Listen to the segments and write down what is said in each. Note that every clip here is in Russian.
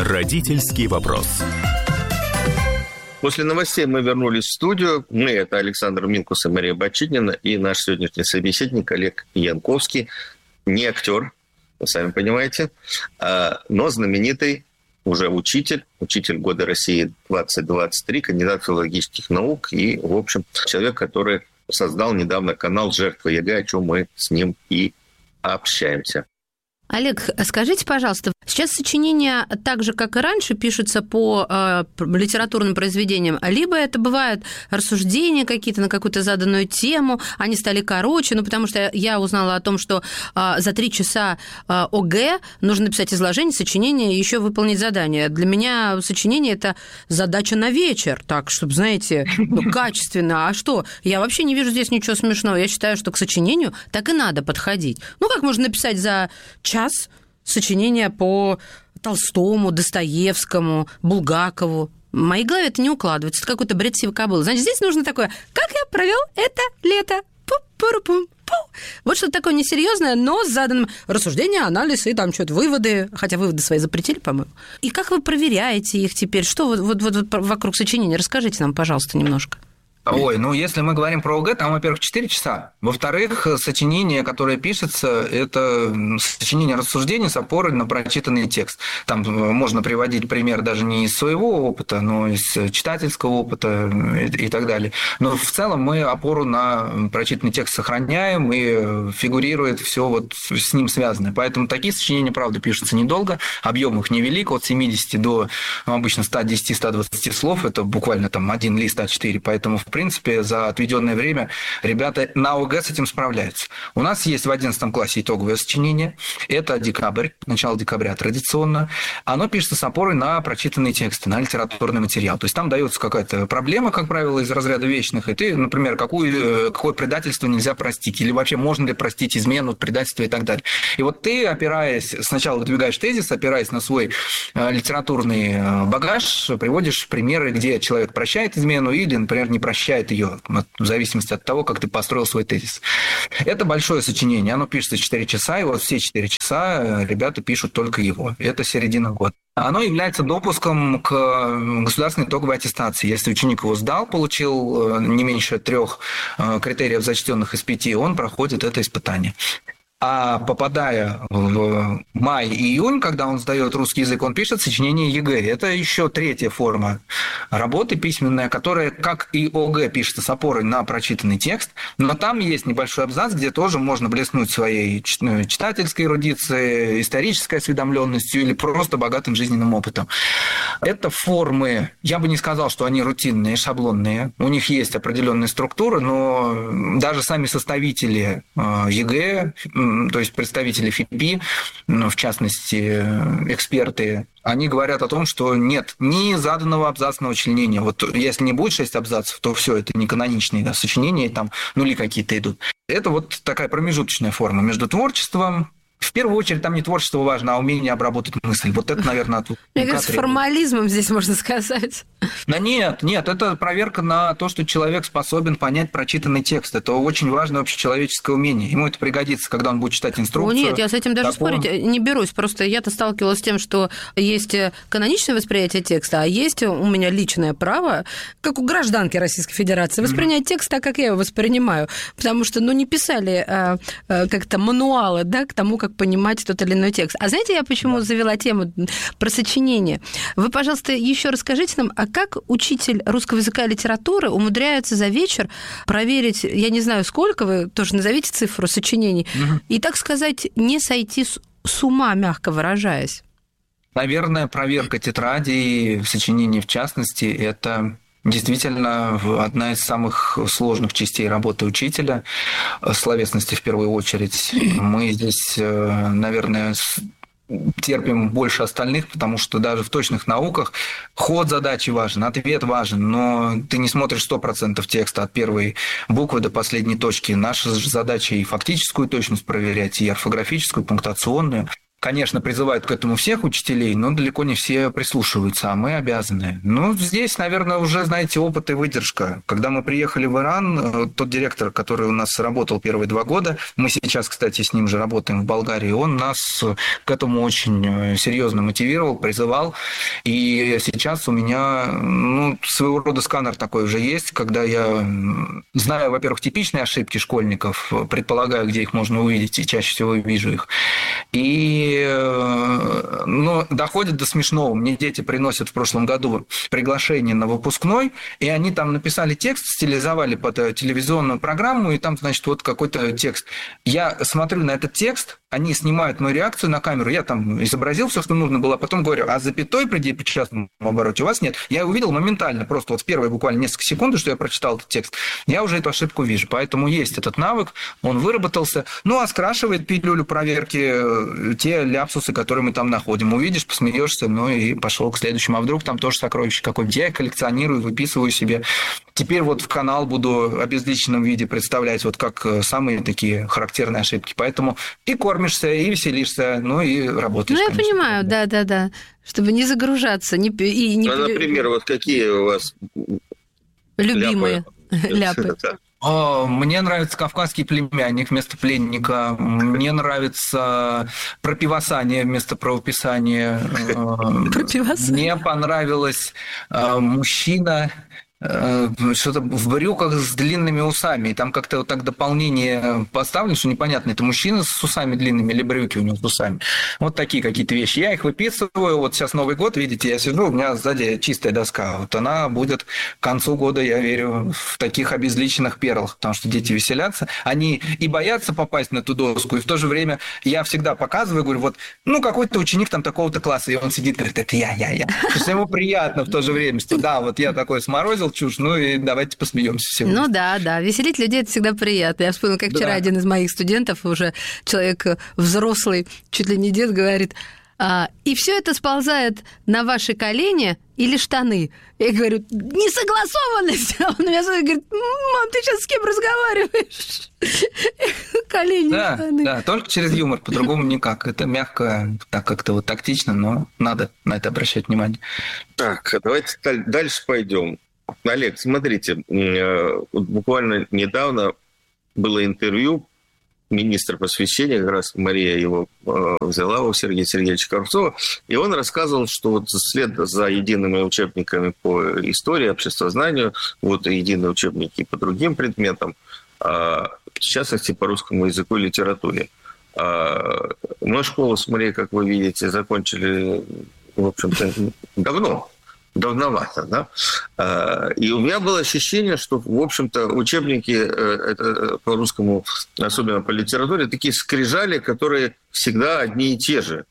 Родительский вопрос. После новостей мы вернулись в студию. Мы – это Александр Минкус и Мария Бачинина, и наш сегодняшний собеседник Олег Янковский. Не актер, вы сами понимаете, но знаменитый уже учитель года России 2023, кандидат филологических наук и, в общем, человек, который создал недавно канал «Жертва ЕГЭ», о чем мы с ним и общаемся. Олег, скажите, пожалуйста, сейчас сочинения так же, как и раньше, пишутся по литературным произведениям, либо это бывают рассуждения какие-то на какую-то заданную тему, они стали короче, потому что я узнала о том, что за 3 часа ОГЭ нужно написать изложение, сочинение и еще выполнить задание. Для меня сочинение – это задача на вечер, так, чтобы, знаете, качественно. А что? Я вообще не вижу здесь ничего смешного. Я считаю, что к сочинению так и надо подходить. Как можно написать за час сочинения по Толстому, Достоевскому, Булгакову? В моей голове это не укладывается. Это какой-то бред сивой кобылы. Значит, здесь нужно такое: как я провел это лето? Пу-пу-пу-пу. Вот что-то такое несерьезное, но с заданным рассуждением, анализ и там что-то выводы, хотя выводы свои запретили, по-моему. И как вы проверяете их теперь? Что вот вокруг сочинения? Расскажите нам, пожалуйста, немножко. Если мы говорим про ОГЭ, там, во-первых, 4 часа. Во-вторых, сочинение, которое пишется, это сочинение рассуждений с опорой на прочитанный текст. Там можно приводить пример даже не из своего опыта, но из читательского опыта и так далее. Но в целом мы опору на прочитанный текст сохраняем, и фигурирует все вот с ним связанное. Поэтому такие сочинения, правда, пишутся недолго, объем их невелик, от 70 до обычно 110-120 слов, это буквально там один лист А4, поэтому в принципе, за отведенное время ребята на ОГЭ с этим справляются. У нас есть в 11 классе итоговое сочинение. Это декабрь, начало декабря традиционно. Оно пишется с опорой на прочитанные тексты, на литературный материал. То есть там дается какая-то проблема, как правило, из разряда вечных. И ты, например, какое предательство нельзя простить, или вообще можно ли простить измену, предательство и так далее. И вот ты, опираясь, сначала выдвигаешь тезис, опираясь на свой литературный багаж, приводишь примеры, где человек прощает измену или, например, не прощает ее, в зависимости от того, как ты построил свой тезис. Это большое сочинение, оно пишется 4 часа, и вот все 4 часа ребята пишут только его. Это середина года. Оно является допуском к государственной итоговой аттестации. Если ученик его сдал, получил не меньше 3 критериев, зачтенных из 5, он проходит это испытание. А попадая в май и июнь, когда он сдает русский язык, он пишет сочинение ЕГЭ. Это еще 3-я форма работы письменная, которая, как и ОГЭ, пишется с опорой на прочитанный текст, но там есть небольшой абзац, где тоже можно блеснуть своей читательской эрудицией, исторической осведомленностью или просто богатым жизненным опытом. Это формы, я бы не сказал, что они рутинные, шаблонные. У них есть определенная структура, но даже сами составители ЕГЭ, то есть представители ФИПИ, в частности, эксперты, они говорят о том, что нет ни заданного абзацного членения. Вот если не будет 6 абзацев, то все это не каноничные сочинения, там нули какие-то идут. Это вот такая промежуточная форма между творчеством. В первую очередь там не творчество важно, а умение обработать мысль. Вот это, наверное, от мне кажется, формализмом здесь можно сказать. Да нет, это проверка на то, что человек способен понять прочитанный текст. Это очень важное общечеловеческое умение. Ему это пригодится, когда он будет читать инструкцию. Нет, я с этим даже спорить не берусь. Просто я-то сталкивалась с тем, что есть каноничное восприятие текста, а есть у меня личное право, как у гражданки Российской Федерации, воспринять текст так, как я его воспринимаю. Потому что, не писали как-то мануалы, к тому, как понимать тот или иной текст. А знаете, я почему завела тему про сочинение? Вы, пожалуйста, еще расскажите нам, а как учитель русского языка и литературы умудряется за вечер проверить, я не знаю сколько, вы тоже назовите цифру сочинений, и, так сказать, не сойти с ума, мягко выражаясь? Наверное, проверка тетрадей, сочинений в частности, это действительно одна из самых сложных частей работы учителя, словесности в первую очередь. Мы здесь, наверное, терпим больше остальных, потому что даже в точных науках ход задачи важен, ответ важен, но ты не смотришь 100% текста от первой буквы до последней точки. Наша задача и фактическую точность проверять, и орфографическую, и пунктуационную. конечно, призывают к этому всех учителей, но далеко не все прислушиваются, а мы обязаны. Ну, здесь, наверное, уже, знаете, опыт и выдержка. Когда мы приехали в Иран, тот директор, который у нас работал первые 2 года, мы сейчас, кстати, с ним же работаем в Болгарии, он нас к этому очень серьезно мотивировал, призывал. И сейчас у меня, своего рода сканер такой уже есть, когда я знаю, во-первых, типичные ошибки школьников, предполагаю, где их можно увидеть, и чаще всего вижу их. И доходит до смешного. Мне дети приносят в прошлом году приглашение на выпускной, и они там написали текст, стилизовали под телевизионную программу, и там, значит, вот какой-то текст. Я смотрю на этот текст, они снимают мою реакцию на камеру, я там изобразил все, что нужно было, а потом говорю, а запятой при частном обороте у вас нет. Я увидел моментально, просто вот в первые буквально несколько секунд, что я прочитал этот текст, я уже эту ошибку вижу. Поэтому есть этот навык, он выработался. А скрашивает пилюлю проверки те ляпсусы, которые мы там находим. Увидишь, посмеешься, и пошел к следующему. А вдруг там тоже сокровище какое-нибудь. Я их коллекционирую, выписываю себе. Теперь вот в канал буду в обезличенном виде представлять вот как самые такие характерные ошибки. Поэтому и кормишься, и веселишься, и работаешь. Я понимаю, да. Чтобы не загружаться. Например, вот какие у вас любимые ляпы? Мне нравится «Кавказский племянник» вместо «Пленника». Мне нравится «Пропивасание» вместо «Правописания». Мне понравилось «Мужчина». Что-то в брюках с длинными усами. И там как-то вот так дополнение поставлено, что непонятно, это мужчина с усами длинными или брюки у него с усами. Вот такие какие-то вещи. Я их выписываю. Вот сейчас Новый год, видите, я сижу, у меня сзади чистая доска. Вот она будет к концу года, я верю, в таких обезличенных перлах, потому что дети веселятся. Они и боятся попасть на эту доску, и в то же время я всегда показываю, говорю, какой-то ученик там такого-то класса, и он сидит, говорит, это я. Что ему приятно в то же время, что да, вот я такой сморозил чушь, и давайте посмеемся сегодня. Да. Веселить людей – это всегда приятно. Я вспомнила, как вчера один из моих студентов, уже человек взрослый, чуть ли не дед, говорит, и все это сползает на ваши колени или штаны. Я говорю, несогласованность. Он меня смотрит и говорит, мам, ты сейчас с кем разговариваешь? Колени, штаны. Да, только через юмор, по-другому никак. Это мягко, так как-то вот тактично, но надо на это обращать внимание. Так, давайте дальше пойдем. Олег, смотрите, буквально недавно было интервью министра просвещения, как раз Мария его взяла у Сергея Сергеевича Кравцова, и он рассказывал, что вот вслед за едиными учебниками по истории, обществознанию, вот единые учебники по другим предметам, в частности, по русскому языку и литературе. Мы школу с Марией, как вы видите, закончили, в общем-то, давновато, да? И у меня было ощущение, что, в общем-то, учебники по русскому, особенно по литературе, такие скрижали, которые всегда одни и те же.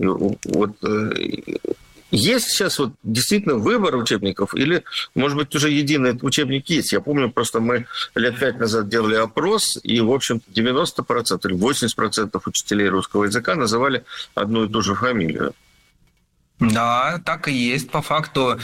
Есть сейчас действительно выбор учебников или, может быть, уже единый учебник есть? Я помню, просто мы лет 5 назад делали опрос, и, в общем-то, 90% или 80% учителей русского языка называли одну и ту же фамилию. Да, так и есть. По факту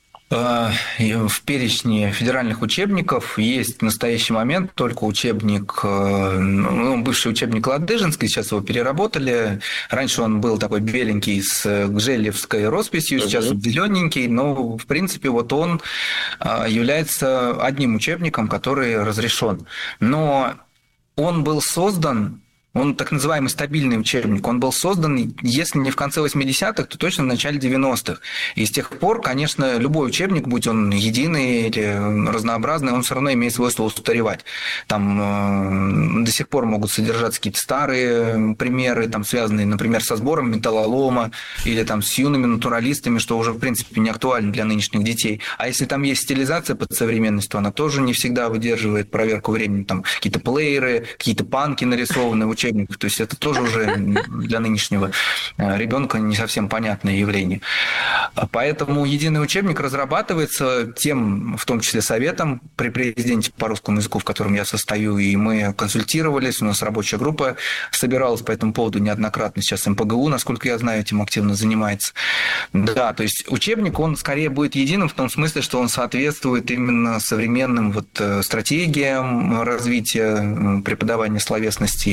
в перечне федеральных учебников есть в настоящий момент только учебник, бывший учебник Ладыжинский, сейчас его переработали. Раньше он был такой беленький с гжелевской росписью, сейчас он зелененький, но, в принципе, вот он является одним учебником, который разрешен. Но он был создан... Он так называемый стабильный учебник. Он был создан, если не в конце 80-х, то точно в начале 90-х. И с тех пор, конечно, любой учебник, будь он единый или разнообразный, он все равно имеет свойство устаревать. Там до сих пор могут содержаться какие-то старые примеры, там, связанные, например, со сбором металлолома или там, с юными натуралистами, что уже, в принципе, не актуально для нынешних детей. А если там есть стилизация под современность, то она тоже не всегда выдерживает проверку времени. Там какие-то плееры, какие-то панки нарисованы в учебниках. То есть это тоже уже для нынешнего ребенка не совсем понятное явление. Поэтому единый учебник разрабатывается тем, в том числе советом при президенте по русскому языку, в котором я состою, и мы консультировались, у нас рабочая группа собиралась по этому поводу неоднократно. Сейчас МПГУ, насколько я знаю, этим активно занимается. Да, то есть учебник, он скорее будет единым в том смысле, что он соответствует именно современным стратегиям развития преподавания словесности,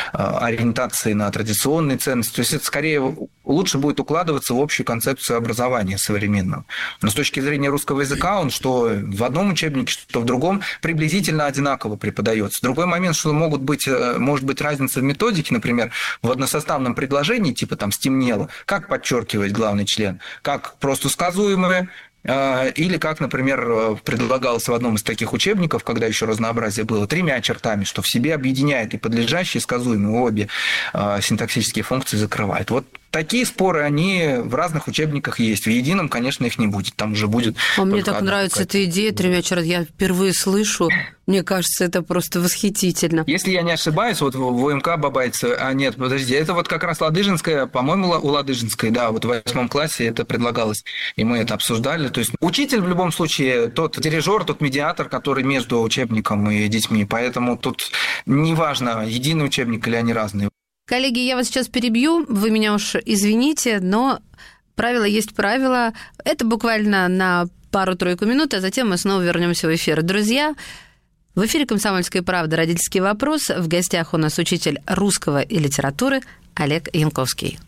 ориентации на традиционные ценности. То есть это скорее лучше будет укладываться в общую концепцию образования современного. Но с точки зрения русского языка он что в одном учебнике, что в другом приблизительно одинаково преподается. Другой момент, что может быть разница в методике, например, в односоставном предложении, типа там «стемнело», как подчеркивать главный член, как просто сказуемое, или как, например, предлагалось в одном из таких учебников, когда еще разнообразие было, 3 чертами, что в себе объединяет и подлежащие, и сказуемые, обе синтаксические функции закрывает. Вот такие споры, они в разных учебниках есть. В едином, конечно, их не будет. Там уже будет... Мне так нравится эта идея 3 чертами. Я впервые слышу. Мне кажется, это просто восхитительно. Если я не ошибаюсь, вот в УМК Бабайца... нет, подожди, это вот как раз Ладыжинская, по-моему, у Ладыжинской, да, вот в 8 классе это предлагалось, и мы это обсуждали. То есть учитель в любом случае тот дирижер, тот медиатор, который между учебником и детьми. Поэтому тут неважно, единый учебник или они разные. Коллеги, я вас сейчас перебью, вы меня уж извините, но правило есть правило. Это буквально на пару-тройку минут, а затем мы снова вернемся в эфир. Друзья, в эфире «Комсомольская правда. Родительский вопрос». В гостях у нас учитель русского и литературы Олег Янковский.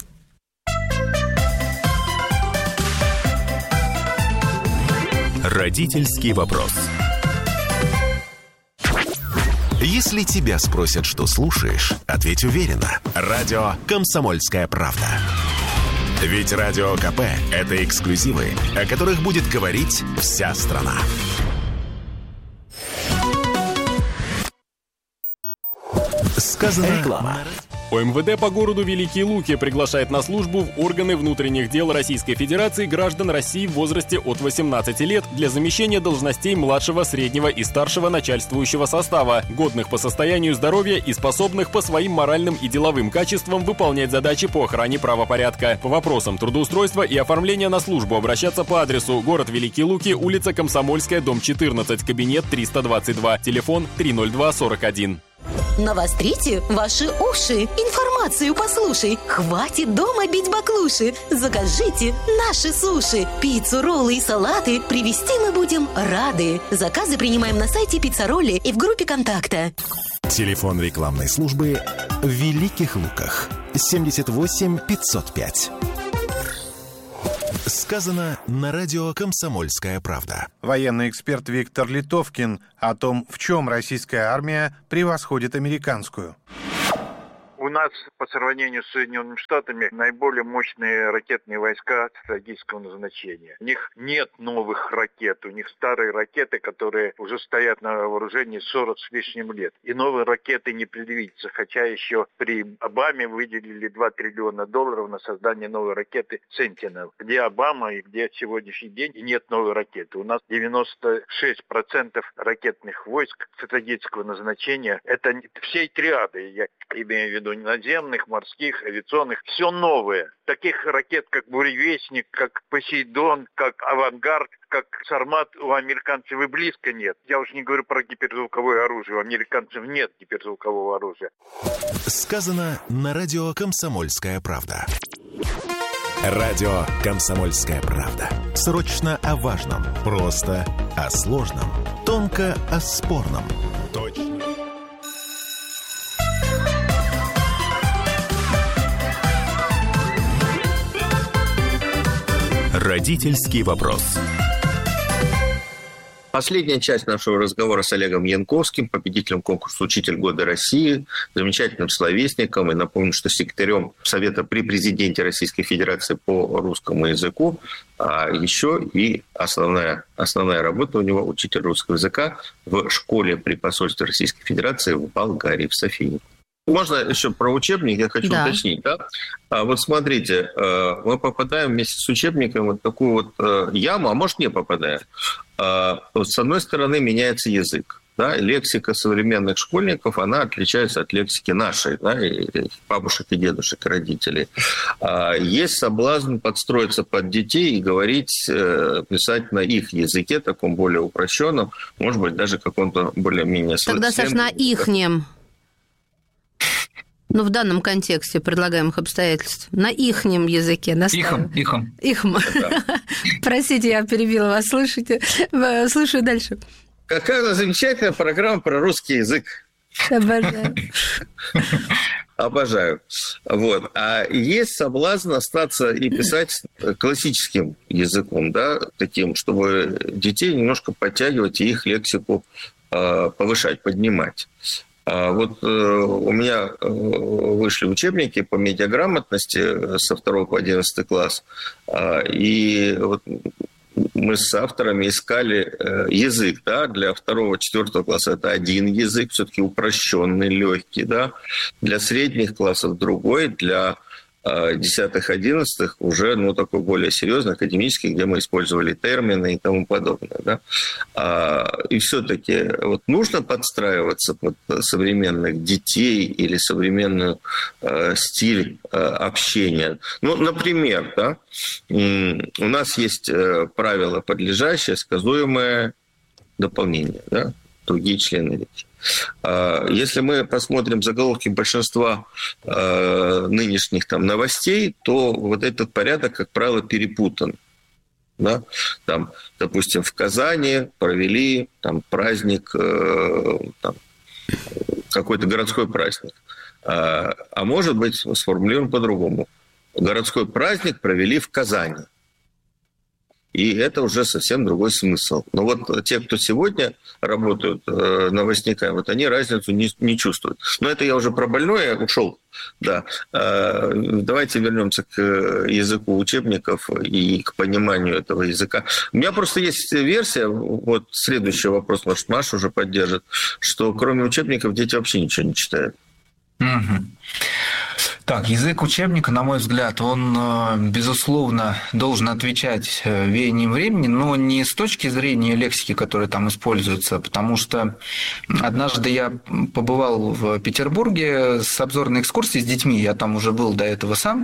Родительский вопрос. Если тебя спросят, что слушаешь, ответь уверенно. Радио «Комсомольская правда». Ведь Радио КП – это эксклюзивы, о которых будет говорить вся страна. Сказано реклама. ОМВД по городу Великие Луки приглашает на службу в органы внутренних дел Российской Федерации граждан России в возрасте от 18 лет для замещения должностей младшего, среднего и старшего начальствующего состава, годных по состоянию здоровья и способных по своим моральным и деловым качествам выполнять задачи по охране правопорядка. По вопросам трудоустройства и оформления на службу обращаться по адресу: город Великие Луки, улица Комсомольская, дом 14, кабинет 322, телефон 30241. Навострите ваши уши, информацию послушай. Хватит дома бить баклуши. Закажите наши суши. Пиццу, роллы и салаты привезти мы будем рады. Заказы принимаем на сайте Пиццаролли и в группе контакта. Телефон рекламной службы в Великих Луках 78 505. Сказано на радио «Комсомольская правда». Военный эксперт Виктор Литовкин о том, в чем российская армия превосходит американскую. У нас по сравнению с Соединенными Штатами наиболее мощные ракетные войска стратегического назначения. У них нет новых ракет, у них старые ракеты, которые уже стоят на вооружении 40 с лишним лет. И новые ракеты не предвидится, хотя еще при Обаме выделили $2 триллиона на создание новой ракеты «Сентинел». Где Обама и где сегодняшний день, и нет новой ракеты. У нас 96% ракетных войск стратегического назначения. Это всей триады, я имею в виду наземных, морских, авиационных, все новое. Таких ракет, как «Буревестник», как «Посейдон», как «Авангард», как «Сармат» у американцев и близко нет. Я уж не говорю про гиперзвуковое оружие. У американцев нет гиперзвукового оружия. Сказано на радио «Комсомольская правда». Радио «Комсомольская правда». Срочно о важном, просто о сложном, тонко о спорном. Точно. Родительский вопрос. Последняя часть нашего разговора с Олегом Янковским, победителем конкурса «Учитель года России», замечательным словесником. И напомню, что секретарем Совета при президенте Российской Федерации по русскому языку. А еще и основная работа у него – учитель русского языка в школе при посольстве Российской Федерации в Болгарии, в Софии. Можно еще про учебник, я хочу уточнить, да? Вот смотрите, мы попадаем вместе с учебником в вот такую вот яму, а может не попадаем. Вот с одной стороны меняется язык, да? Лексика современных школьников, она отличается от лексики нашей, да? И бабушек и дедушек, и родителей. Есть соблазн подстроиться под детей и говорить, писать на их языке, таком более упрощенном, может быть, даже каком-то более-менее... Тогда, Саш, на ихнем. Ну, в данном контексте предлагаемых обстоятельств. На ихнем языке. Ихом. Простите, я перебила вас. Слушаю дальше. Какая замечательная программа про русский язык. Обожаю. Обожаю. Вот. А есть соблазн остаться и писать классическим языком, да, таким, чтобы детей немножко подтягивать и их лексику повышать, поднимать. Вот у меня вышли учебники по медиаграмотности со 2 по 11 класс, и вот мы с авторами искали язык, да, для 2-4 класса это один язык, все-таки упрощенный, легкий, да, для средних классов другой, для 10-11 уже, ну, такой более серьезный, академический, где мы использовали термины и тому подобное, да. И все-таки вот нужно подстраиваться под современных детей или современный стиль общения. Ну, например, да, у нас есть правило подлежащее, сказуемое дополнение, да, другие члены речи. Если мы посмотрим заголовки большинства нынешних там новостей, то вот этот порядок, как правило, перепутан. Да? Там, допустим, в Казани провели там, праздник, там, какой-то городской праздник. А может быть, сформулируем по-другому. Городской праздник провели в Казани. И это уже совсем другой смысл. Но вот те, кто сегодня работают новостниками, вот они разницу не чувствуют. Но это я уже про больное ушел. Да. Давайте вернемся к языку учебников и к пониманию этого языка. У меня просто есть версия, вот следующий вопрос, может, Маша уже поддержит, что кроме учебников дети вообще ничего не читают. Угу. Так, язык учебника, на мой взгляд, он, безусловно, должен отвечать веяниям времени, но не с точки зрения лексики, которая там используется, потому что однажды я побывал в Петербурге с обзорной экскурсией с детьми, я там уже был до этого сам,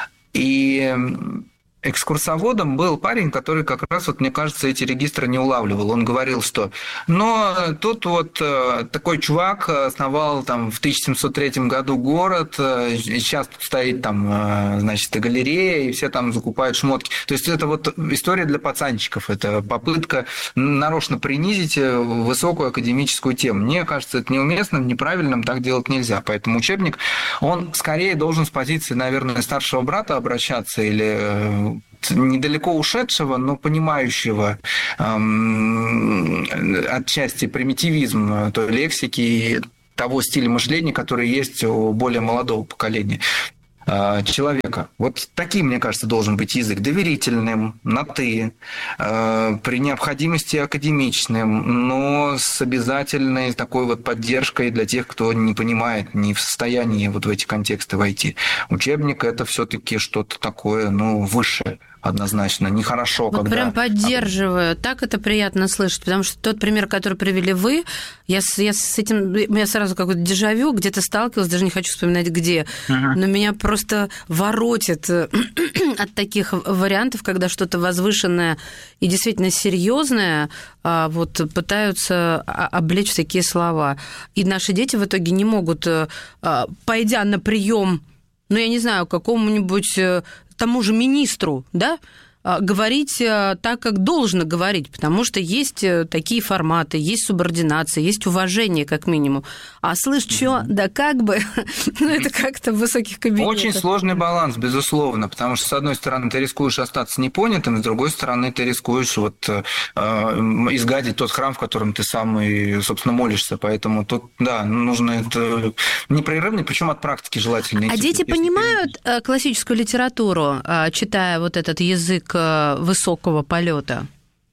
и экскурсоводом был парень, который как раз, вот, мне кажется, эти регистры не улавливал. Он говорил, что но тут вот такой чувак основал там в 1703 году город, и сейчас тут стоит там, значит, и галерея, и все там закупают шмотки. То есть это вот история для пацанчиков, это попытка нарочно принизить высокую академическую тему. Мне кажется, это неуместным, неправильным, так делать нельзя. Поэтому учебник, он скорее должен с позиции, наверное, старшего брата обращаться или недалеко ушедшего, но понимающего отчасти примитивизм той лексики и того стиля мышления, который есть у более молодого поколения человека. Вот таким, мне кажется, должен быть язык. Доверительным, на «ты», при необходимости академичным, но с обязательной такой вот поддержкой для тех, кто не понимает, не в состоянии вот в эти контексты войти. Учебник – это все-таки что-то такое, ну, высшее. Однозначно, нехорошо, вот когда... Прям поддерживаю. Так это приятно слышать, потому что тот пример, который привели вы, я с этим... У меня сразу какое-то дежавю, где-то сталкивалась, даже не хочу вспоминать где, но меня просто воротит от таких вариантов, когда что-то возвышенное и действительно серьезное вот пытаются облечь в такие слова. И наши дети в итоге не могут, пойдя на прием, ну, я не знаю, какому-нибудь тому же министру, да, говорить так, как должно говорить, потому что есть такие форматы, есть субординация, есть уважение, как минимум. А слышь, что, да как бы, ну, это как-то в высоких кабинетах. Очень сложный баланс, безусловно, потому что, с одной стороны, ты рискуешь остаться непонятым, с другой стороны, ты рискуешь вот изгадить тот храм, в котором ты сам и, собственно, молишься. Поэтому тут, да, нужно это непрерывно, причем от практики желательно. А дети понимают классическую литературу, читая вот этот язык высокого полета?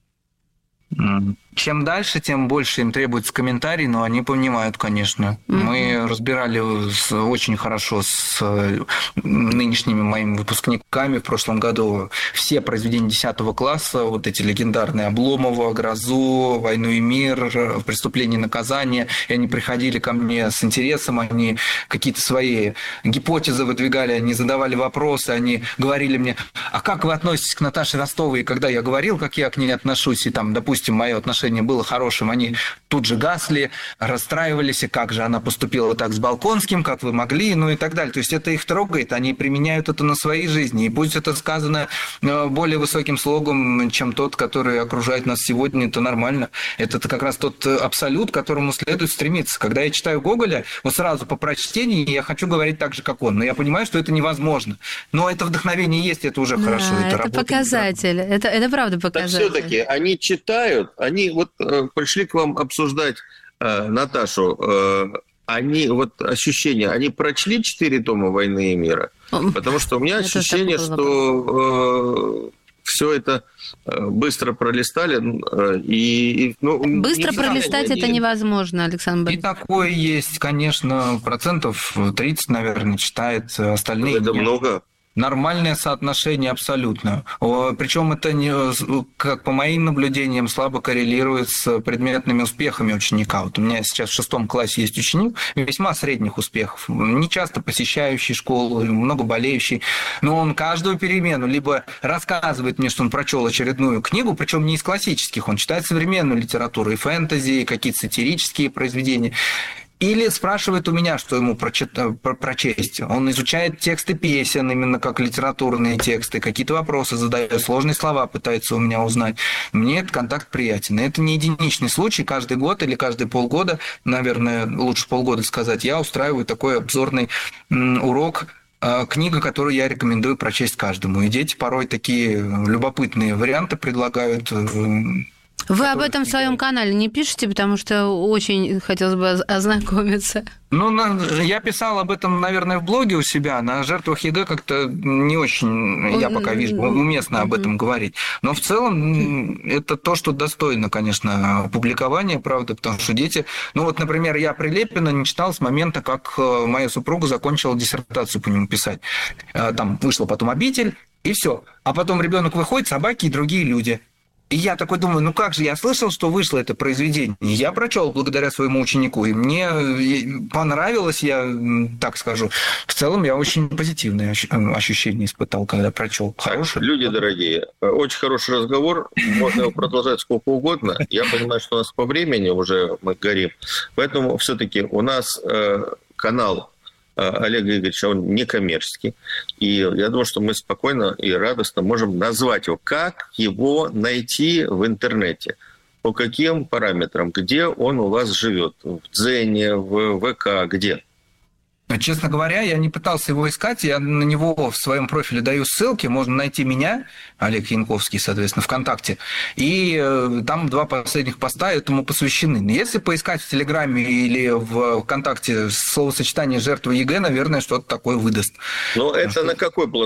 Чем дальше, тем больше им требуется комментарий, но они понимают, конечно. Мы разбирали очень хорошо с нынешними моими выпускниками в прошлом году все произведения 10 класса, вот эти легендарные Обломова, «Грозу», «Войну и мир», «Преступление и наказание». И они приходили ко мне с интересом, они какие-то свои гипотезы выдвигали, они задавали вопросы, они говорили мне, а как вы относитесь к Наташе Ростовой? И когда я говорил, как я к ней отношусь, и там, допустим, мое отношение отношение было хорошим, они тут же гасли, расстраивались, и как же она поступила так с Болконским, как вы могли, ну и так далее. То есть это их трогает, они применяют это на своей жизни. И пусть это сказано более высоким слогом, чем тот, который окружает нас сегодня, это нормально. Это как раз тот абсолют, к которому следует стремиться. Когда я читаю Гоголя, вот сразу по прочтении я хочу говорить так же, как он. Но я понимаю, что это невозможно. Но это вдохновение есть, это уже хорошо. Это показатель. Это правда показатель. Так все-таки они читают, они вот пришли к вам обсуждать Наташу, они, вот ощущения, они прочли 4 тома «Войны и мира»? Потому что у меня ощущение, что все это быстро пролистали. Быстро пролистать это невозможно, Александр Борисович. И такое есть, конечно, 30%, наверное, читает, остальные это нет. много. Нормальное соотношение абсолютно. Причем это, как по моим наблюдениям, слабо коррелирует с предметными успехами ученика. Вот у меня сейчас в 6 классе есть ученик весьма средних успехов, не часто посещающий школу, много болеющий, но он каждую перемену либо рассказывает мне, что он прочел очередную книгу, причем не из классических, он читает современную литературу, и фэнтези, и какие-то сатирические произведения. Или спрашивает у меня, что ему прочесть. Он изучает тексты песен, именно как литературные тексты, какие-то вопросы задает, сложные слова пытается у меня узнать. Мне этот контакт приятен. И это не единичный случай. Каждый год или каждые полгода, наверное, лучше полгода сказать, я устраиваю такой обзорный урок, книга, которую я рекомендую прочесть каждому. И дети порой такие любопытные варианты предлагают. Вы об этом в своем канале не пишете, потому что очень хотелось бы ознакомиться. Я писал об этом, наверное, в блоге у себя. На жертвах ЕГЭ как-то не очень, я пока вижу, уместно об этом говорить. Но в целом это то, что достойно, конечно, публикования, правда, потому что дети... например, я Прилепина не читал с момента, как моя супруга закончила диссертацию по нему писать. Там вышла потом «Обитель», и все. А потом ребенок выходит, собаки и другие люди. И я такой думаю, как же, я слышал, что вышло это произведение. Я прочел благодаря своему ученику, и мне понравилось, я так скажу. В целом я очень позитивные ощущения испытал, когда прочел. Люди дорогие, очень хороший разговор, можно его продолжать сколько угодно. Я понимаю, что у нас по времени уже мы горим, поэтому все-таки у нас канал Олега Игоревича, он не коммерческий. И я думаю, что мы спокойно и радостно можем назвать его. Как его найти в интернете? По каким параметрам? Где он у вас живет? В Дзене, в ВК, где? Честно говоря, я не пытался его искать, я на него в своем профиле даю ссылки, можно найти меня, Олег Янковский, соответственно, ВКонтакте, и там 2 последних поста этому посвящены. Если поискать в Телеграме или в ВКонтакте словосочетание «жертва ЕГЭ», наверное, что-то такое выдаст. Это на какой платформе?